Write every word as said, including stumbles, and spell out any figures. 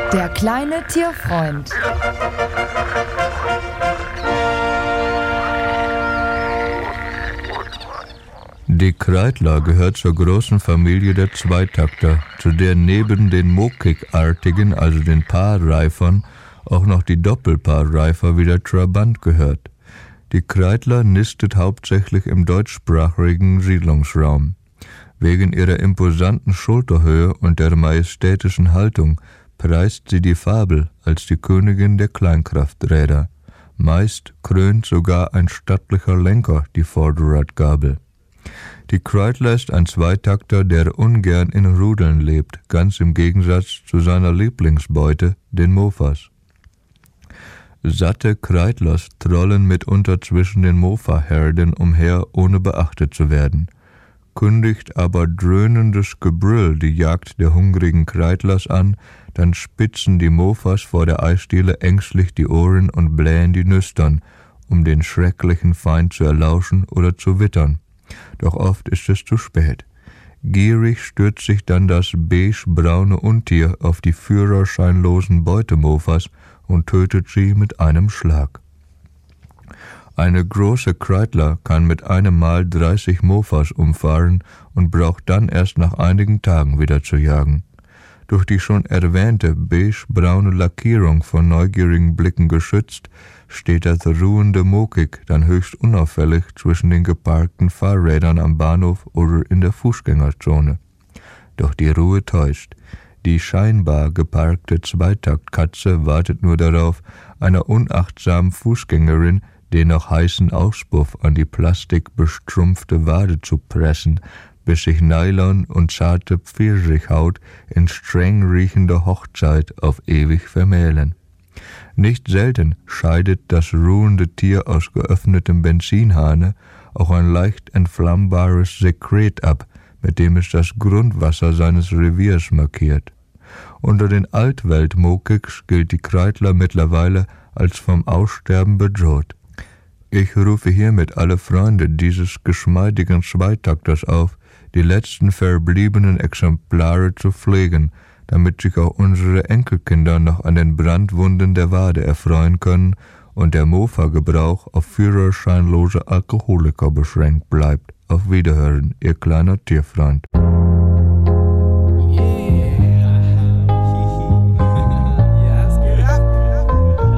Der kleine Tierfreund. Die Kreidler gehört zur großen Familie der Zweitakter, zu der neben den Mokik-artigen, also den Paarreifern, auch noch die Doppelpaarreifer wie der Trabant gehört. Die Kreidler nistet hauptsächlich im deutschsprachigen Siedlungsraum. Wegen ihrer imposanten Schulterhöhe und der majestätischen Haltung preist sie die Fabel als die Königin der Kleinkrafträder. Meist krönt sogar ein stattlicher Lenker die Vorderradgabel. Die Kreidler ist ein Zweitakter, der ungern in Rudeln lebt, ganz im Gegensatz zu seiner Lieblingsbeute, den Mofas. Satte Kreidlers trollen mitunter zwischen den Mofa-Herden umher, ohne beachtet zu werden. Kündigt aber dröhnendes Gebrüll die Jagd der hungrigen Kreidlers an, dann spitzen die Mofas vor der Eisdiele ängstlich die Ohren und blähen die Nüstern, um den schrecklichen Feind zu erlauschen oder zu wittern. Doch oft ist es zu spät. Gierig stürzt sich dann das beige-braune Untier auf die führerscheinlosen Beutemofas und tötet sie mit einem Schlag. Eine große Kreidler kann mit einem Mal dreißig Mofas umfahren und braucht dann erst nach einigen Tagen wieder zu jagen. Durch die schon erwähnte beige-braune Lackierung von neugierigen Blicken geschützt, steht das ruhende Mokik dann höchst unauffällig zwischen den geparkten Fahrrädern am Bahnhof oder in der Fußgängerzone. Doch die Ruhe täuscht. Die scheinbar geparkte Zweitaktkatze wartet nur darauf, einer unachtsamen Fußgängerin den noch heißen Auspuff an die plastikbestrumpfte Wade zu pressen, bis sich Nylon und zarte Pfirsichhaut in streng riechender Hochzeit auf ewig vermählen. Nicht selten scheidet das ruhende Tier aus geöffnetem Benzinhahne auch ein leicht entflammbares Sekret ab, mit dem es das Grundwasser seines Reviers markiert. Unter den Altwelt-Mokiks gilt die Kreidler mittlerweile als vom Aussterben bedroht. Ich rufe hiermit alle Freunde dieses geschmeidigen Zweitakters auf, die letzten verbliebenen Exemplare zu pflegen, damit sich auch unsere Enkelkinder noch an den Brandwunden der Wade erfreuen können und der Mofa-Gebrauch auf führerscheinlose Alkoholiker beschränkt bleibt. Auf Wiederhören, Ihr kleiner Tierfreund.